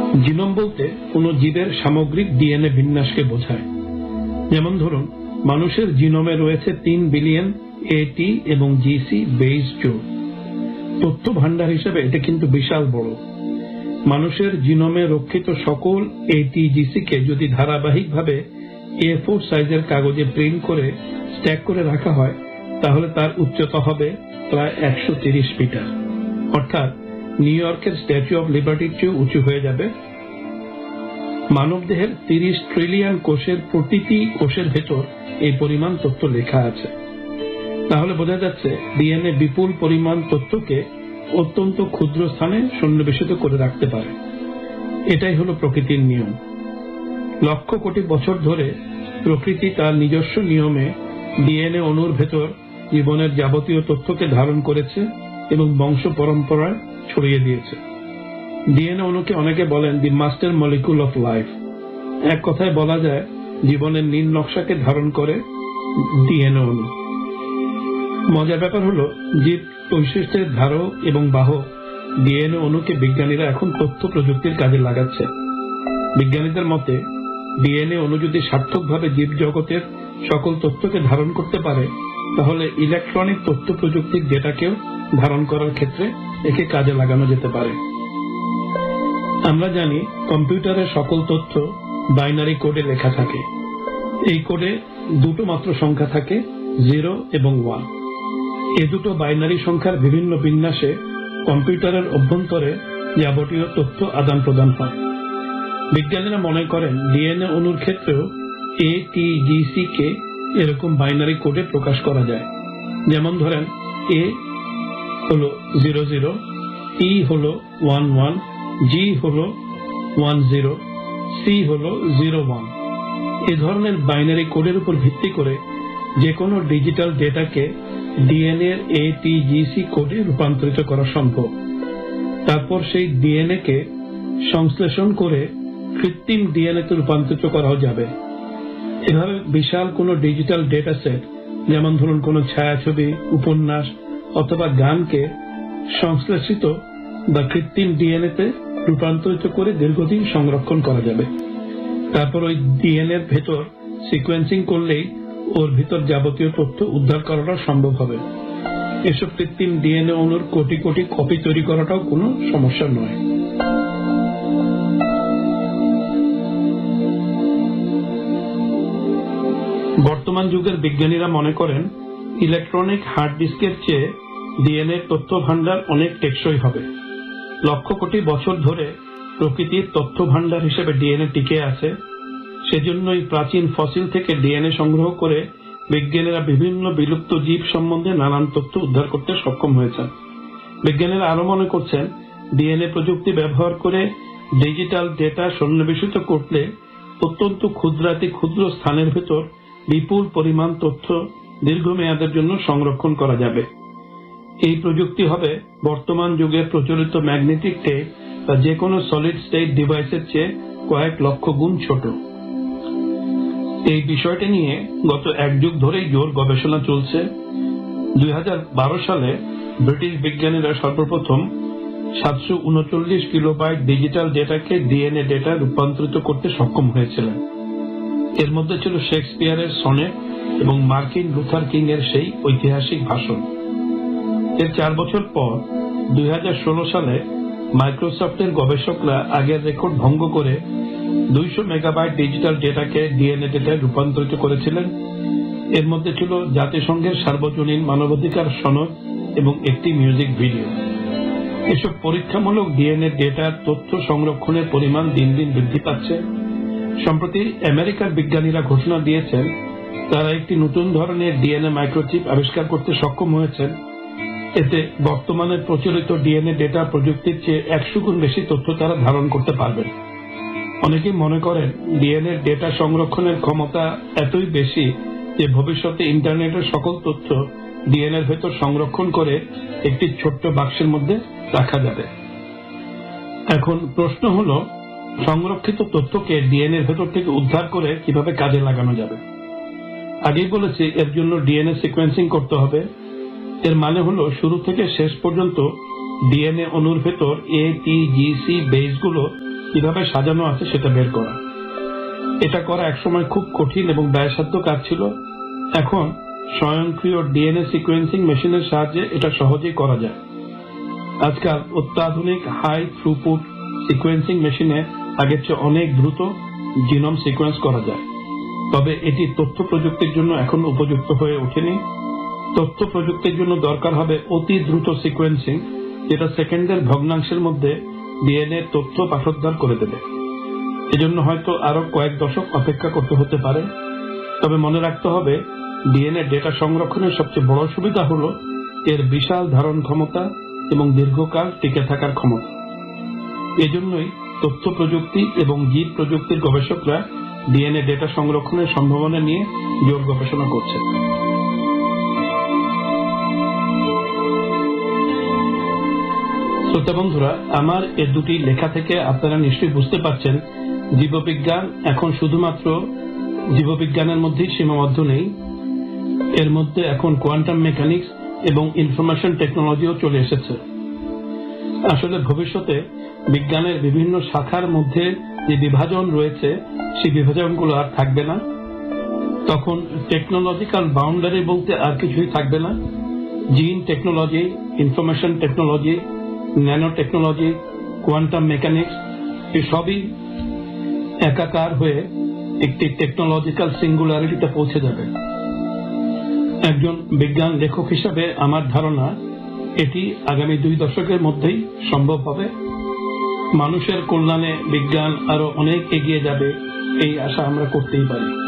Genome বলতে কোনো জীবের সামগ্রিক ডিএনএ বিন্যাসকে বোঝায়। যেমন ধরুন, মানুষের জিনোমে রয়েছে 3 বিলিয়ন এটি এবং জিসি বেস জোড়। তথ্য ভান্ডার হিসেবে এটা কিন্তু বিশাল বড়। মানুষের জিনোমে রক্ষিত সকল এটি জিসি কে যদি ধারাবাহিকভাবে A4 সাইজের কাগজে প্রিন্ট করে স্ট্যাক করে রাখা হয়, তাহলে তার উচ্চতা হবে প্রায় 130 মিটার, অর্থাৎ নিউ ইয়র্কের স্ট্যাচু অব লিবার্টির চেয়ে উঁচু হয়ে যাবে। মানবদেহের 30 ট্রিলিয়ন কোষের প্রতিটি কোষের ভেতর এই পরিমাণ তথ্য লেখা আছে। তাহলে বোঝা যাচ্ছে ডিএনএ বিপুল পরিমাণ তথ্যকে অত্যন্ত ক্ষুদ্র স্থানে সন্নিবেশিত করে রাখতে পারে। এটাই হলো প্রকৃতির নিয়ম। লক্ষ কোটি বছর ধরে প্রকৃতি তার নিজস্ব নিয়মে ডিএনএ অণুর ভেতর জীবনের যাবতীয় তথ্যকে ধারণ করেছে এবং বংশ পরম্পরায় ছড়িয়ে দিয়েছে। ডিএনএ অণুকে অনেকে বলেন দি মাস্টার মলিকুল অফ লাইফ। এক কথায় বলা যায় জীবনের নীল নকশাকে ধারণ করে ডিএনএ অণু। মজার ব্যাপার হলো, জীব বৈশিষ্ট্যের ধারক এবং বাহক ডিএনএ অণুকে বিজ্ঞানীরা এখন তথ্য প্রযুক্তির কাজে লাগাচ্ছে। বিজ্ঞানীদের মতে ডিএনএ অণু যদি সার্থকভাবে জীব জগতের সকল তথ্যকে ধারণ করতে পারে, তাহলে ইলেকট্রনিক তথ্য প্রযুক্তির ডেটাকেও ধারণ করার ক্ষেত্রে একে কাজে লাগানো যেতে পারে। আমরা জানি কম্পিউটারের সকল তথ্য বাইনারি কোডে লেখা থাকে। এই কোডে দুটো মাত্র সংখ্যা থাকে, 0 এবং 1। এ দুটো বাইনারি সংখ্যার বিভিন্ন বিন্যাসে কম্পিউটারের অভ্যন্তরে যাবতীয় তথ্য আদান প্রদান হয়। বিজ্ঞানীরা মনে করেন ডিএনএ অণুর ক্ষেত্রেও এটিজিসি কে এরকম বাইনারি কোডে প্রকাশ করা যায়। যেমন ধরেন, এ হলো 00, ই হলো 11, জি হলো 10, সি হলো 01। এ ধরনের বাইনারি কোডের উপর ভিত্তি করে যে কোনো ডিজিটাল ডেটাকে ডিএনএ এর এটিজিসি কোডে রূপান্তরিত করা সম্ভব। তারপর সেই ডিএনএ কে সংশ্লেষণ করে কৃত্রিম ডিএনএ তে রূপান্তরিত করাও যাবে। এভাবে বিশাল কোনো ডিজিটাল ডেটা সেট, যেমন ধরুন কোনো ছায়াছবি, উপন্যাস অথবা গানকে সংশ্লেষিত বা কৃত্রিম ডিএনএ তে রূপান্তরিত করে দীর্ঘদিন সংরক্ষণ করা যাবে। তারপর ওই ডিএনএ এর ভেতর সিকোয়েন্সিং করলেই ওর ভিতর যাবতীয় তথ্য উদ্ধার করাটা সম্ভব হবে। এসব কৃত্রিম ডিএনএ অণুর কোটি কোটি কপি তৈরি করাটাও কোনো সমস্যা নয়। বর্তমান যুগের বিজ্ঞানীরা মনে করেন ইলেকট্রনিক হার্ড ডিস্কের চেয়ে ডিএনএ তথ্য ভান্ডার অনেক টেকসই হবে। লক্ষ কোটি বছর ধরে প্রকৃতির তথ্য ভান্ডার হিসেবে ডিএনএ টিকে আছে। সেজন্যই প্রাচীন ফসিল থেকে ডিএনএ সংগ্রহ করে বিজ্ঞানীরা বিভিন্ন বিলুপ্ত জীব সম্বন্ধে নানান তথ্য উদ্ধার করতে সক্ষম হয়েছেন। বিজ্ঞানীরা আরো মনে করছেন ডিএনএ প্রযুক্তি ব্যবহার করে ডিজিটাল ডেটা সন্নিবেশিত করলে অত্যন্ত ক্ষুদ্রাতি ক্ষুদ্র স্থানের ভেতর বিপুল পরিমাণ তথ্য দীর্ঘমেয়াদের জন্য সংরক্ষণ করা যাবে। এই প্রযুক্তি হবে বর্তমান যুগের প্রচলিত ম্যাগনেটিক টেপ বা যে কোনো সলিড স্টেট ডিভাইসের চেয়ে কয়েক লক্ষ গুণ ছোট। এই বিষয়টি নিয়ে গত এক যুগ ধরেই জোর গবেষণা চলছে। 2012 সালে ব্রিটিশ বিজ্ঞানীরা সর্বপ্রথম 739 কিলোবাইট ডিজিটাল ডেটাকে ডিএনএ ডেটা রূপান্তরিত করতে সক্ষম হয়েছিলেন। এর মধ্যে ছিল শেক্সপিয়ারের সনেট এবং মার্কিন লুথার কিং এর সেই ঐতিহাসিক ভাষণ। এর 4 বছর পর 2016 সালে মাইক্রোসফটের গবেষকরা আগের রেকর্ড ভঙ্গ করে 200 মেগাবাইট ডিজিটাল ডেটাকে ডিএনএ ডেটায় রূপান্তরিত করেছিলেন। এর মধ্যে ছিল জাতিসংঘের সার্বজনীন মানবাধিকার সনদ এবং একটি মিউজিক ভিডিও। এসব পরীক্ষামূলক ডিএনএ ডেটার তথ্য সংরক্ষণের পরিমাণ দিন দিন বৃদ্ধি পাচ্ছে। সম্প্রতি আমেরিকার বিজ্ঞানীরা ঘোষণা দিয়েছেন তারা একটি নতুন ধরনের ডিএনএ মাইক্রোচিপ আবিষ্কার করতে সক্ষম হয়েছেন। এতে বর্তমানে প্রচলিত ডিএনএ ডেটা প্রযুক্তির চেয়ে 100 গুণ বেশি তথ্য তারা ধারণ করতে পারবেন। অনেকেই মনে করেন ডিএনএ ডেটা সংরক্ষণের ক্ষমতা এতই বেশি যে ভবিষ্যতে ইন্টারনেটের সকল তথ্য ডিএনএর ভেতর সংরক্ষণ করে একটি ছোট্ট বাক্সের মধ্যে রাখা যাবে। এখন প্রশ্ন হলো, সংরক্ষিত তথ্যকে ডিএনএর ভেতর থেকে উদ্ধার করে কিভাবে কাজে লাগানো যাবে। আগেই বলেছি এর জন্য ডিএনএ সিকোয়েন্সিং করতে হবে। এর মানে হলো শুরু থেকে শেষ পর্যন্ত ডিএনএ অণুর ভেতর এটিজিসি বেসগুলো কিভাবে সাজানো আছে সেটা বের করা। এটা করা একসময় খুব কঠিন এবং ব্যয়সাধ্য কাজ ছিল। এখন স্বয়ংক্রিয় ডিএনএ সিকোয়েন্সিং মেশিনের সাহায্যে এটা সহজেই করা যায়। আজকাল অত্যাধুনিক হাই থ্রুপুট সিকোয়েন্সিং মেশিনে আগের চেয়ে অনেক দ্রুত জিনোম সিকোয়েন্স করা যায়, তবে এটি তথ্য প্রযুক্তির জন্য এখন উপযুক্ত হয়ে ওঠেনি। তথ্য প্রযুক্তির জন্য দরকার হবে অতি দ্রুত সিকোয়েন্সিং, যেটা সেকেন্ডের ভগ্নাংশের মধ্যে ডিএনএ তথ্য পাঠোদ্ধার করে দেবে। এজন্য হয়তো আরো কয়েক দশক অপেক্ষা করতে হতে পারে। তবে মনে রাখতে হবে, ডিএনএ ডেটা সংরক্ষণের সবচেয়ে বড় সুবিধা হলো এর বিশাল ধারণ ক্ষমতা এবং দীর্ঘকাল টিকে থাকার ক্ষমতা। এজন্যই তথ্য প্রযুক্তি এবং জীব প্রযুক্তির গবেষকরা ডিএনএ ডেটা সংরক্ষণের সম্ভাবনা নিয়ে জোর গবেষণা করছে। শ্রোতা বন্ধুরা, আমার এ দুটি লেখা থেকে আপনারা নিশ্চয়ই বুঝতে পারছেন, জীববিজ্ঞান এখন শুধুমাত্র জীববিজ্ঞানের মধ্যেই সীমাবদ্ধ নেই। এর মধ্যে এখন কোয়ান্টাম মেকানিক্স এবং ইনফরমেশন টেকনোলজিও চলে এসেছে। আসলে ভবিষ্যতে বিজ্ঞানের বিভিন্ন শাখার মধ্যে যে বিভাজন রয়েছে, সেই বিভাজনগুলো আর থাকবে না। তখন টেকনোলজিক্যাল বাউন্ডারি বলতে আর কিছুই থাকবে না। জিন technology, information technology, nano technology, quantum mechanics সবই একাকার হয়ে একটি টেকনোলজিক্যাল সিঙ্গুলারিটিতে পৌঁছে যাবে। একজন বিজ্ঞান লেখক হিসাবে আমার ধারণা এটি আগামী 2 দশকের মধ্যেই সম্ভব হবে। মানুষের কল্যাণে বিজ্ঞান আরো অনেক এগিয়ে যাবে, এই আশা আমরা করতেই পারি।